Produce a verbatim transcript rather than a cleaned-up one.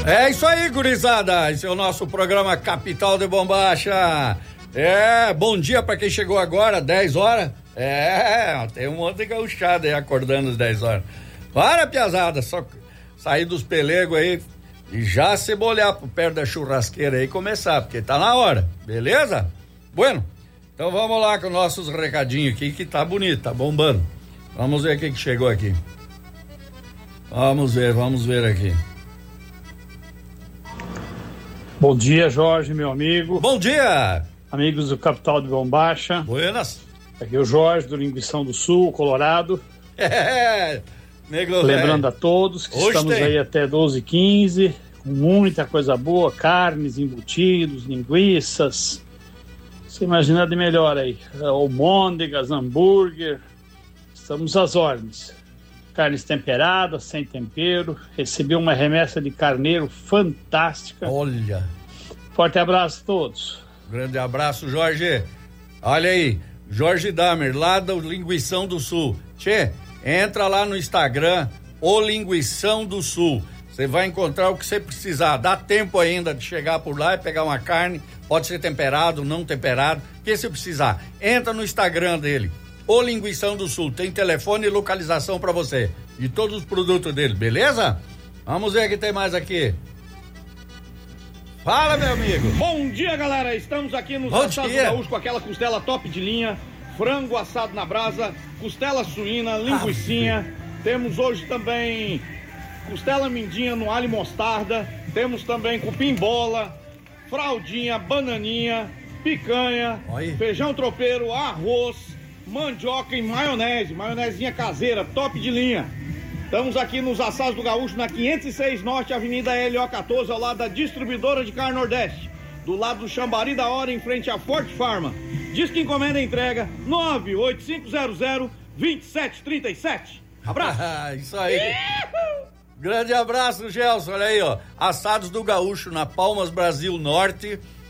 É isso aí, gurizada. Esse é o nosso programa Capital de Bombacha. É, bom dia pra quem chegou agora, dez horas. É, tem um monte de gauchada aí acordando às dez horas. Para, piazada, só sair dos pelegos aí e já cebolhar por perto da churrasqueira aí e começar, porque tá na hora, beleza? Bueno, então vamos lá com nossos recadinhos aqui, que tá bonito, tá bombando. Vamos ver o que que chegou aqui. Vamos ver, vamos ver aqui. Bom dia, Jorge, meu amigo. Bom dia! Amigos do Capital de Bombacha. Buenas. Aqui é o Jorge, do Linguição do Sul, Colorado. É, nego Lembrando velho. a todos que Hoje estamos tem. aí até doze e quinze, com muita coisa boa, carnes, embutidos, linguiças. Você imagina de melhor aí. Almôndegas, hambúrguer. Estamos às ordens. Carnes temperadas, sem tempero. Recebi uma remessa de carneiro fantástica. Olha. Forte abraço a todos. Grande abraço, Jorge. Olha aí, Jorge Damer, lá do Linguição do Sul. Tchê, entra lá no Instagram, o Linguição do Sul. Você vai encontrar o que você precisar. Dá tempo ainda de chegar por lá e pegar uma carne. Pode ser temperado, não temperado. O que você precisar. Entra no Instagram dele, o Linguição do Sul. Tem telefone e localização pra você. De todos os produtos dele, beleza? Vamos ver o que tem mais aqui. Fala, meu amigo. Bom dia, galera. Estamos aqui nos Bom assados dia. gaúchos com aquela costela top de linha, frango assado na brasa, costela suína, linguicinha. Temos hoje também costela mindinha no alho e mostarda. Temos também cupim-bola, fraldinha, bananinha, picanha, Oi. feijão tropeiro, arroz, mandioca e maionese. Maionezinha caseira, top de linha. Estamos aqui nos Assados do Gaúcho, na quinhentos e seis Norte, Avenida L O quatorze, ao lado da Distribuidora de Carne Nordeste. Do lado do Chambari da Hora, em frente à Forte Farma. Diz que encomenda e entrega nove oito cinco zero zero, dois sete três sete. Abraço! Isso aí. Grande abraço, Gelson. Olha aí, ó. Assados do Gaúcho, na Palmas Brasil Norte.